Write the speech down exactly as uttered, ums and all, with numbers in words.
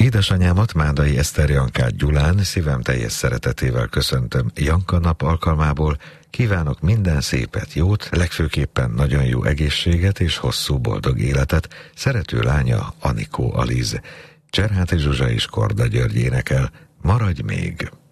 Édesanyámat, Mádai Eszter Jankát Gyulán szívem teljes szeretetével köszöntöm Janka nap alkalmából. Kívánok minden szépet, jót, legfőképpen nagyon jó egészséget és hosszú boldog életet. Szerető lánya Anikó Aliz. Cserháti Zsuzsa és Korda György énekel. Maradj még!